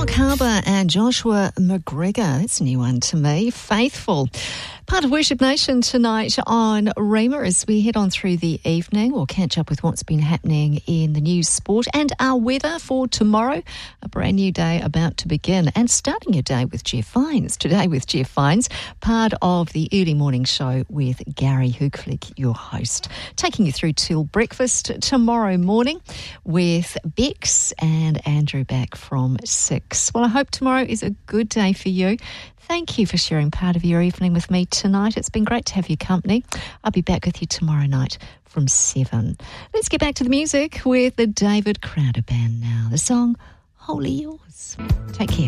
Mark Harbour and Joshua McGregor. That's a new one to me. Faithful. Part of Worship Nation tonight on Rima as we head on through the evening. We'll catch up with what's been happening in the news, sport and our weather for tomorrow. A brand new day about to begin and starting your day with Jeff Vines. Today with Jeff Vines, part of the early morning show with Gary Hookflick, your host. Taking you through till breakfast tomorrow morning with Bex and Andrew back from 6. Well, I hope tomorrow is a good day for you. Thank you for sharing part of your evening with me tonight. It's been great to have your company. I'll be back with you tomorrow night from 7. Let's get back to the music with the David Crowder Band now. The song, Wholly Yours. Take care.